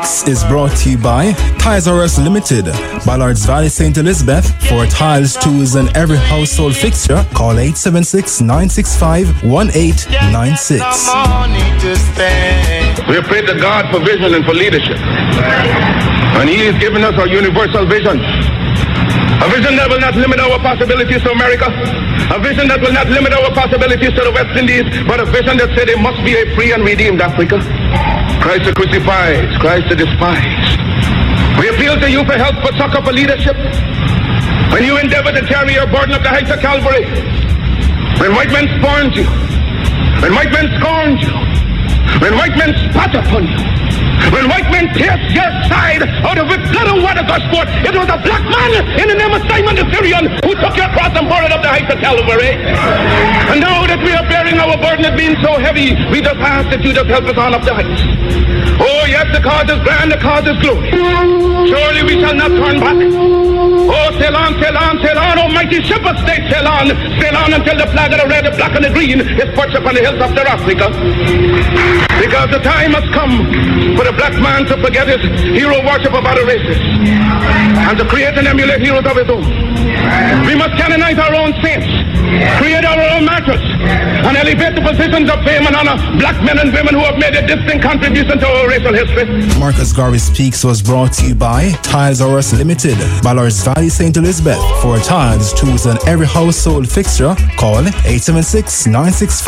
Mix is brought to you by Tiles R Us Limited, Ballards Valley, St. Elizabeth. For tiles, tools, and every household fixture, call 876-965-1896. We pray to God for vision and for leadership. And He has given us our universal vision. A vision that will not limit our possibilities to America. A vision that will not limit our possibilities to the West Indies, but a vision that said there must be a free and redeemed Africa. Christ the crucified, Christ the despised. We appeal to you for help, for succor, for leadership. When you endeavor to carry your burden up the heights of Calvary, when white men scorned you, when white men scorned you, when white men spat upon you, when white men pierced your side out of which blood and water gush forth, it was a black man in the name of Simon the Syrian who took your cross and bore it up the heights of Calvary. And now that we are bearing our burden as being so heavy, we just ask that you just help us on up the heights. Oh yes, the cause is grand, the cause is glory. Surely we shall not turn back. Oh, sail on, sail on, sail on, almighty shepherd state, sail on until the flag of the red, the black, and the green is perched upon the hills of Africa. Because the time has come for the black man to forget his hero worship of other races and to create and emulate heroes of his own. We must canonize our own saints, create our own martyrs, and elevate the positions of fame and honor black men and women who have made a distinct contribution to our racial history. Marcus Garvey Speaks was brought to you by Tiles R Us Limited, Ballards Valley, St. Elizabeth. For tiles, tools, and every household fixture, call 876-965